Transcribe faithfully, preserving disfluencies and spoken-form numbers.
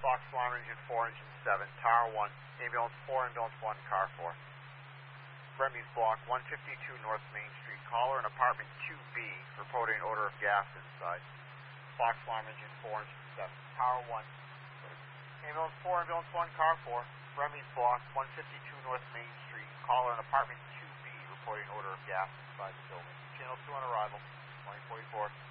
Fox Alarm Engine four, Engine seven, Tower one, Ambulance four, Ambulance one, Car four. Remy's Block, one fifty-two North Main Street. Caller in Apartment two B, reporting odor of gas inside. Fox Alarm Engine four, Engine seven, Tower one, Ambulance four, Ambulance one, Car four. Remy's Block, one fifty-two North Main Street. Caller in Apartment two B, reporting odor of gas inside the building. Channel two on arrival, twenty forty-four.